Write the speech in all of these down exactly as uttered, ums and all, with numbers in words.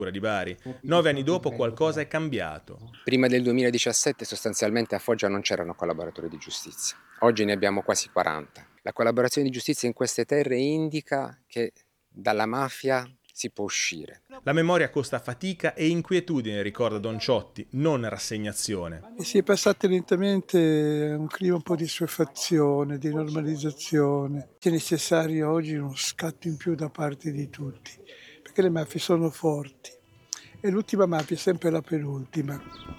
di Bari. Nove anni dopo qualcosa è cambiato. Prima del duemiladiciassette sostanzialmente a Foggia non c'erano collaboratori di giustizia. Oggi ne abbiamo quasi quaranta. La collaborazione di giustizia in queste terre indica che dalla mafia si può uscire. La memoria costa fatica e inquietudine, ricorda Don Ciotti, non rassegnazione. E si è passati lentamente a un clima un po' di assuefazione, di normalizzazione. È necessario oggi uno scatto in più da parte di tutti, perché le mafie sono forti e l'ultima mafia è sempre la penultima.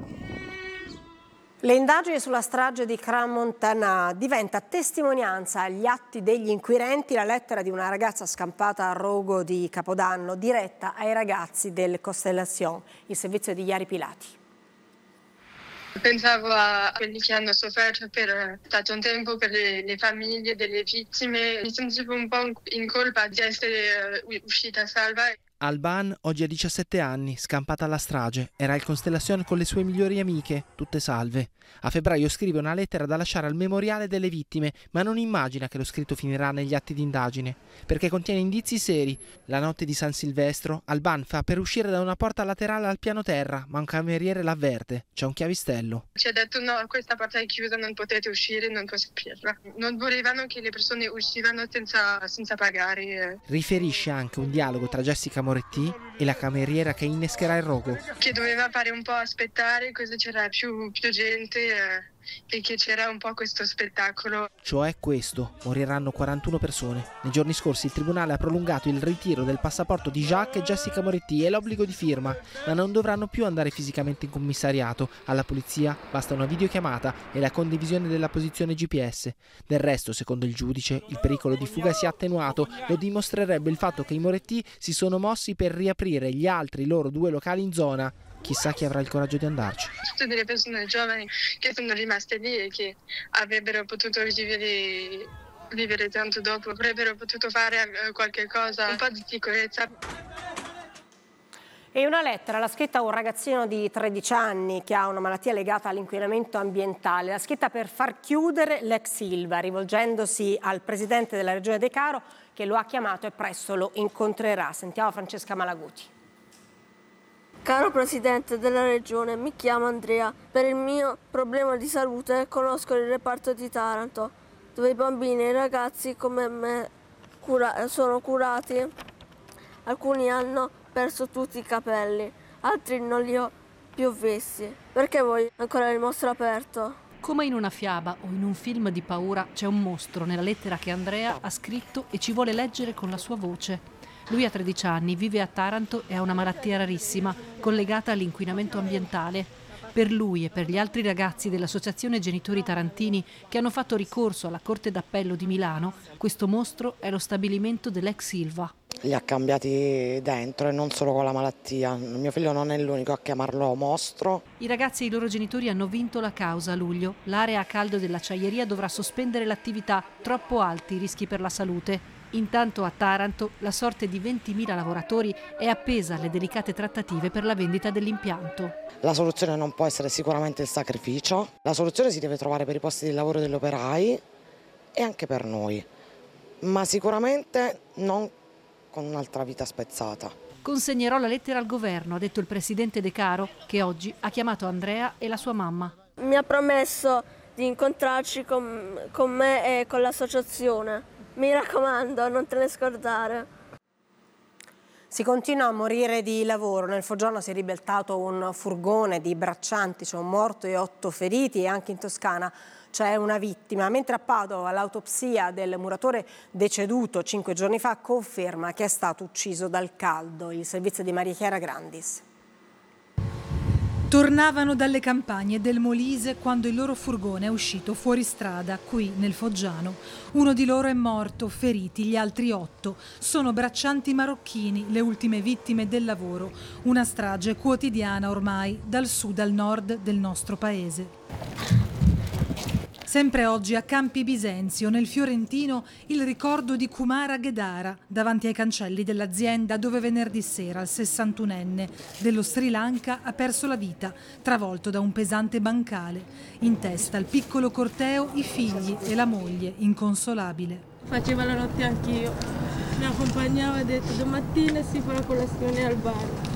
Le indagini sulla strage di Crans-Montana diventa testimonianza agli atti degli inquirenti la lettera di una ragazza scampata a rogo di Capodanno, diretta ai ragazzi del Constellation, il servizio di Iari Pilati. Pensavo a quelli che hanno sofferto per tanto tempo, per le, le famiglie delle vittime. Mi sentivo un po' in colpa di essere uscita salva. Alban oggi ha diciassette anni, scampata alla strage. Era al Constellation con le sue migliori amiche, tutte salve. A febbraio scrive una lettera da lasciare al memoriale delle vittime, ma non immagina che lo scritto finirà negli atti di indagine, perché contiene indizi seri. La notte di San Silvestro, Alban fa per uscire da una porta laterale al piano terra, ma un cameriere l'avverte. C'è un chiavistello. Ci ha detto no, questa porta è chiusa, non potete uscire, non posso aprirla. Non volevano che le persone uscivano senza, senza pagare. Riferisce anche un dialogo tra Jessica Moretti e la cameriera che innescherà il rogo. Che doveva fare un po' aspettare, così c'era più, più gente eh, e che c'era un po' questo spettacolo. Cioè questo, moriranno quarantuno persone. Nei giorni scorsi il tribunale ha prolungato il ritiro del passaporto di Jacques e Jessica Moretti e l'obbligo di firma, ma non dovranno più andare fisicamente in commissariato. Alla polizia basta una videochiamata e la condivisione della posizione G P S. Del resto, secondo il giudice, il pericolo di fuga si è attenuato. Lo dimostrerebbe il fatto che i Moretti si sono mossi per riaprire gli altri loro due locali in zona. Chissà chi avrà il coraggio di andarci. Tutte delle persone giovani che sono rimaste lì e che avrebbero potuto vivere, vivere tanto dopo, avrebbero potuto fare qualche cosa, un po' di sicurezza. E una lettera l'ha scritta un ragazzino di tredici anni che ha una malattia legata all'inquinamento ambientale. L'ha scritta per far chiudere l'ex Ilva, rivolgendosi al presidente della regione De Caro che lo ha chiamato e presto lo incontrerà. Sentiamo Francesca Malaguti. Caro Presidente della Regione, mi chiamo Andrea. Per il mio problema di salute conosco il reparto di Taranto, dove i bambini e i ragazzi come me cura- sono curati. Alcuni hanno perso tutti i capelli, altri non li ho più visti. Perché voi ancora il mostro aperto? Come in una fiaba o in un film di paura c'è un mostro nella lettera che Andrea ha scritto e ci vuole leggere con la sua voce. Lui ha tredici anni, vive a Taranto e ha una malattia rarissima collegata all'inquinamento ambientale. Per lui e per gli altri ragazzi dell'Associazione Genitori Tarantini che hanno fatto ricorso alla Corte d'Appello di Milano, questo mostro è lo stabilimento dell'ex Ilva. Li ha cambiati dentro e non solo con la malattia. Mio figlio non è l'unico a chiamarlo mostro. I ragazzi e i loro genitori hanno vinto la causa a luglio. L'area a caldo dell'acciaieria dovrà sospendere l'attività, troppo alti i rischi per la salute. Intanto a Taranto la sorte di ventimila lavoratori è appesa alle delicate trattative per la vendita dell'impianto. La soluzione non può essere sicuramente il sacrificio. La soluzione si deve trovare per i posti di lavoro degli operai e anche per noi, ma sicuramente non con un'altra vita spezzata. Consegnerò la lettera al governo, ha detto il presidente De Caro, che oggi ha chiamato Andrea e la sua mamma. Mi ha promesso di incontrarci con, con me e con l'associazione. Mi raccomando, non te ne scordare. Si continua a morire di lavoro. Nel Foggiano si è ribeltato un furgone di braccianti, c'è un morto e otto feriti, e anche in Toscana c'è una vittima. Mentre a Padova l'autopsia del muratore deceduto cinque giorni fa conferma che è stato ucciso dal caldo. Il servizio di Maria Chiara Grandis. Tornavano dalle campagne del Molise quando il loro furgone è uscito fuori strada, qui nel Foggiano. Uno di loro è morto, feriti gli altri otto. Sono braccianti marocchini, le ultime vittime del lavoro. Una strage quotidiana ormai, dal sud al nord del nostro paese. Sempre oggi a Campi Bisenzio, nel Fiorentino, il ricordo di Kumara Ghedara davanti ai cancelli dell'azienda dove venerdì sera il sessantunenne dello Sri Lanka ha perso la vita, travolto da un pesante bancale. In testa al piccolo corteo i figli e la moglie, inconsolabile. Faceva la notte anch'io, mi accompagnava e ha detto domattina si farà colazione al bar.